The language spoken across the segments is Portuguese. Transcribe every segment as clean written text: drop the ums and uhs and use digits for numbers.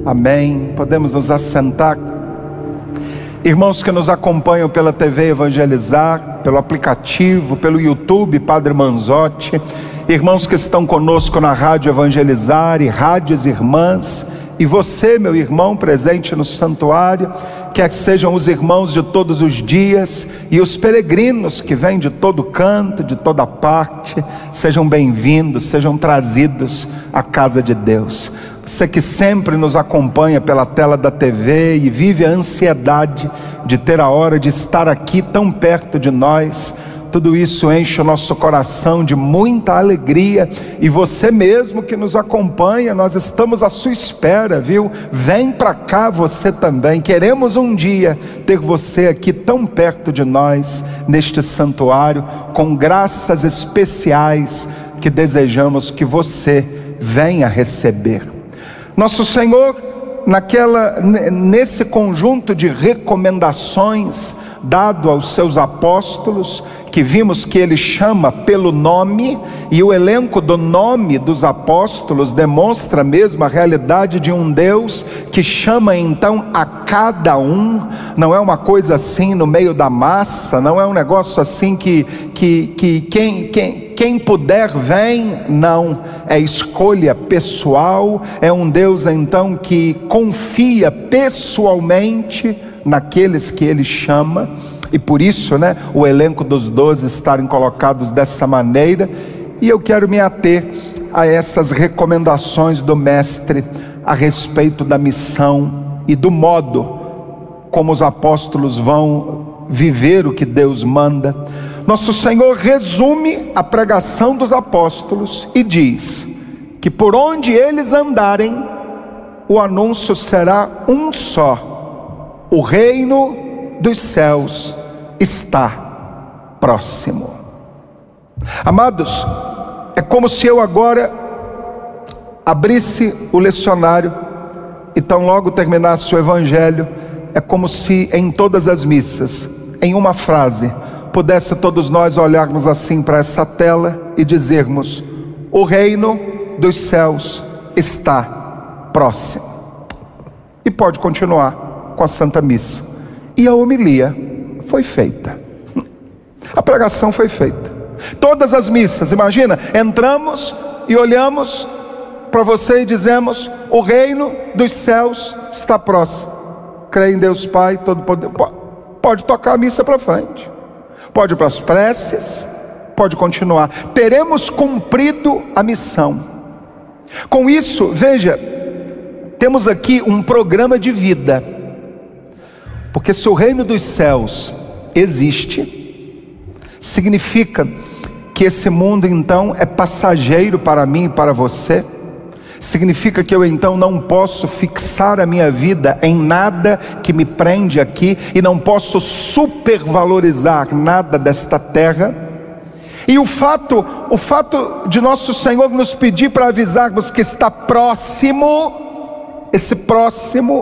Amém. Podemos nos assentar. Irmãos que nos acompanham pela TV Evangelizar, pelo aplicativo, pelo YouTube Padre Manzotti, irmãos que estão conosco na Rádio Evangelizar e rádios irmãs, e você, meu irmão, presente no santuário, quer que sejam os irmãos de todos os dias e os peregrinos que vêm de todo canto, de toda parte, sejam bem-vindos, sejam trazidos à casa de Deus. Você que sempre nos acompanha pela tela da TV e vive a ansiedade de ter a hora de estar aqui tão perto de nós, tudo isso enche o nosso coração de muita alegria. E você mesmo que nos acompanha, nós estamos à sua espera, viu? Vem para cá você também. Queremos um dia ter você aqui tão perto de nós, neste santuário, com graças especiais que desejamos que você venha receber. Nosso Senhor, nesse conjunto de recomendações dado aos seus apóstolos, que vimos que ele chama pelo nome, e o elenco do nome dos apóstolos demonstra mesmo a realidade de um Deus que chama então a cada um. Não é uma coisa assim no meio da massa, não é um negócio assim que quem puder vem, não, é escolha pessoal. É um Deus então que confia pessoalmente naqueles que ele chama, e por isso, o elenco dos 12 estarem colocados dessa maneira. E eu quero me ater a essas recomendações do Mestre a respeito da missão e do modo como os apóstolos vão viver o que Deus manda. Nosso Senhor resume a pregação dos apóstolos e diz que por onde eles andarem, o anúncio será um só: o reino dos céus está próximo. Amados, é como se eu agora abrisse o lecionário e tão logo terminasse o evangelho. É como se em todas as missas, em uma frase, pudesse todos nós olharmos assim para essa tela e dizermos: o reino dos céus está próximo. E pode continuar com a Santa Missa. E a homilia foi feita. A pregação foi feita. Todas as missas, imagina, entramos e olhamos para você e dizemos: o reino dos céus está próximo. Crê em Deus Pai Todo-Poderoso. Pode tocar a missa para frente, pode ir para as preces, pode continuar. Teremos cumprido a missão. Com isso, veja, temos aqui um programa de vida. Porque se o reino dos céus existe, significa que esse mundo então é passageiro para mim e para você. Significa que eu então não posso fixar a minha vida em nada que me prende aqui, e não posso supervalorizar nada desta terra. E o fato de nosso Senhor nos pedir para avisarmos que está próximo, esse próximo,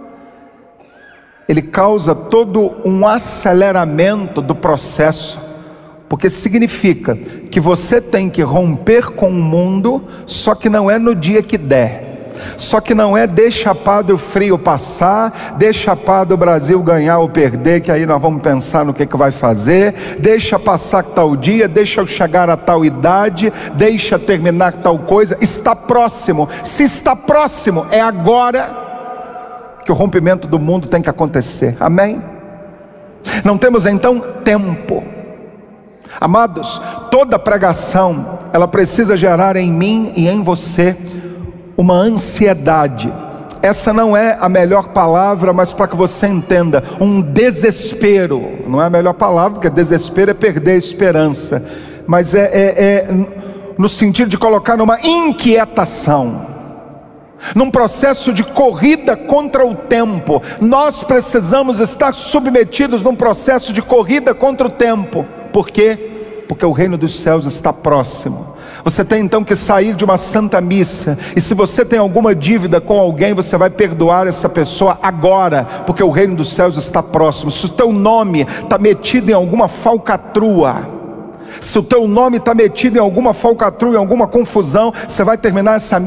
ele causa todo um aceleramento do processo, porque significa que você tem que romper com o mundo, só que não é no dia que der, só que não é deixa a pá do frio passar, deixa a pá do Brasil ganhar ou perder, que aí nós vamos pensar no que vai fazer, deixa passar tal dia, deixa eu chegar a tal idade, deixa terminar tal coisa. Está próximo. Se está próximo, é agora que o rompimento do mundo tem que acontecer. Amém? Não temos então tempo. Amados, toda pregação, ela precisa gerar em mim e em você uma ansiedade. Essa não é a melhor palavra, mas para que você entenda, um desespero. Não é a melhor palavra, porque desespero é perder a esperança, mas é no sentido de colocar numa inquietação, num processo de corrida contra o tempo. Nós precisamos estar submetidos num processo de corrida contra o tempo. Por quê? Porque o reino dos céus está próximo. Você tem então que sair de uma santa missa, e se você tem alguma dívida com alguém, você vai perdoar essa pessoa agora, porque o reino dos céus está próximo. Se o teu nome está metido em alguma falcatrua, se o teu nome está metido em alguma falcatrua, em alguma confusão, você vai terminar essa